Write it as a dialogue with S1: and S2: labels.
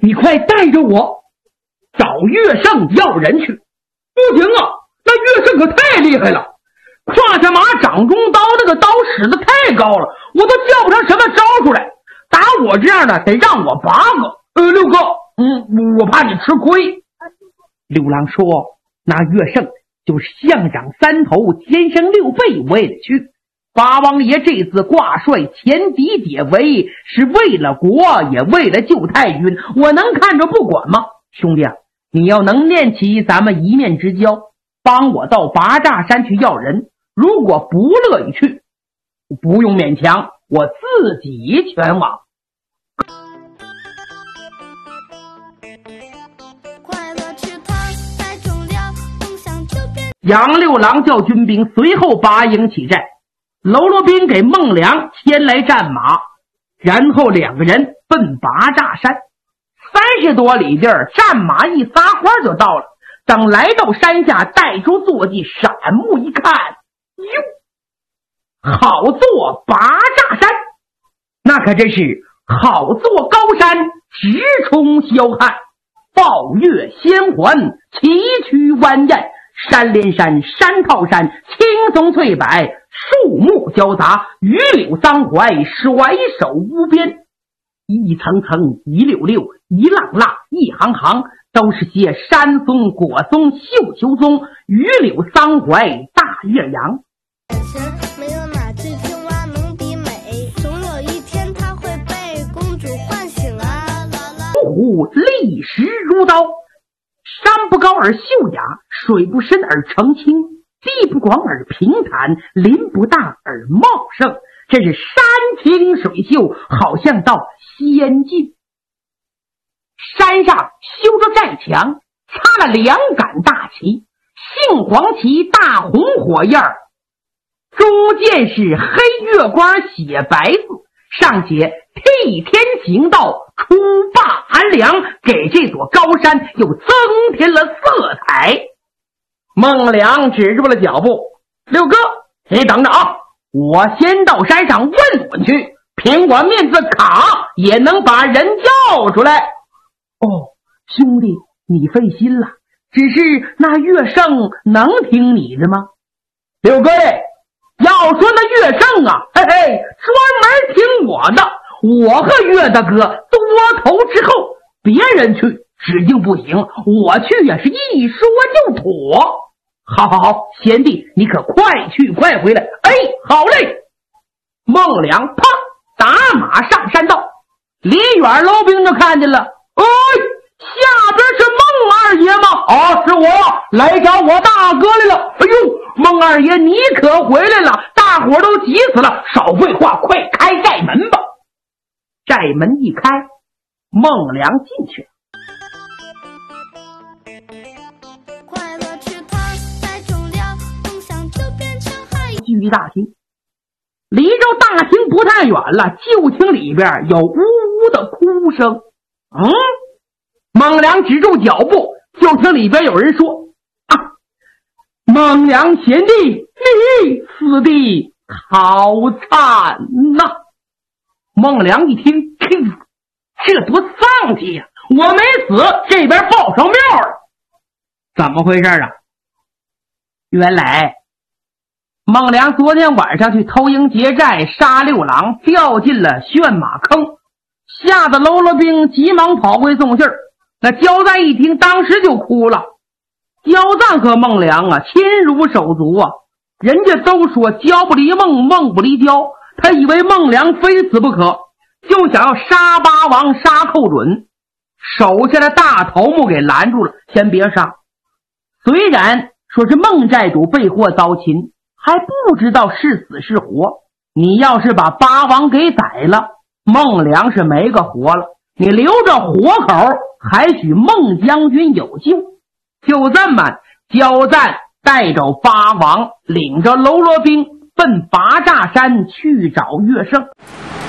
S1: 你快带着我找岳胜要人去。不行啊，那岳胜可太厉害了，胯下马掌中刀，那个刀使得太高了，我都叫不成什么招出来。打我这样的得让我8个。六哥，我怕你吃亏。六郎说，那岳胜就是象长3头，天生6倍，我也得去。八王爷这次挂帅前敌解围，是为了国，也为了救太君，我能看着不管吗？兄弟啊，你要能念起咱们一面之交，帮我到八丈山去要人。如果不乐意去，不用勉强，我自己前往。杨六郎叫军兵随后拔营起寨，喽啰兵给孟良牵来战马，然后2个人奔八丈山。30多里地儿，战马一撒欢就到了。等来到山下，带出坐骑，闪目一看，哟，好座八丈山，那可真是好座高山，直冲霄汉，抱月仙环，崎岖蜿蜒，山连山，山套山，青松翠柏，树木交杂，榆柳桑槐，甩手无边。一层层，一溜溜，一浪浪，一行行，都是些山松、果松、绣球松、榆柳桑槐、大岳阳。
S2: 没有哪只青蛙能比美，总有一天它会被公主唤醒啊！
S1: 湖砾石如刀，山不高而秀雅，水不深而澄清，地不广而平坦，林不大而茂盛，这是山清水秀，好像到仙境。山上修着寨墙，插了2杆大旗，杏黄旗大红火焰，中间是黑月光写白字，上写替天行道，出霸安良，给这座高山又增添了色彩。孟良止住了脚步，六哥，你等着啊，我先到山上问问去，凭我面子卡也能把人叫出来。哦，兄弟，你费心了，只是那岳胜能听你的吗？六哥要说那岳胜啊，嘿嘿，专门听我的，我和岳大哥多头之后，别人去指定不行，我去也是一说就妥。好好好，贤弟你可快去快回来。哎，好嘞。孟良啪打马上山道，离远楼兵就看见了，哎，下边是孟二爷吗？哦，是我，来找我大哥来了。哎呦，孟二爷你可回来了，大伙都急死了，少废话，快开寨门吧。寨门一开，孟良进去了。
S2: 快乐池塘太重要，梦想就变成海。
S1: 进于大厅，离着大厅不太远了，就听里边有呜呜的哭声。孟良止住脚步，就听里边有人说：“啊，孟良贤弟，你死的好惨呐！”孟良一听，这多丧气呀！我没死，这边报上庙了，怎么回事啊？原来孟良昨天晚上去偷营劫寨，杀六郎，掉进了炫马坑，吓得喽啰兵急忙跑回送信儿。那焦赞一听，当时就哭了。焦赞和孟良啊，亲如手足啊，人家都说焦不离孟，孟不离焦，他以为孟良非死不可，就想要杀八王，杀寇准，手下的大头目给拦住了，先别杀。虽然说是孟寨主被祸遭擒，还不知道是死是活，你要是把八王给宰了，孟良是没个活了，你留着活口，还许孟将军有救。就这么，焦赞带着八王，领着喽啰兵奔八丈山去找岳胜。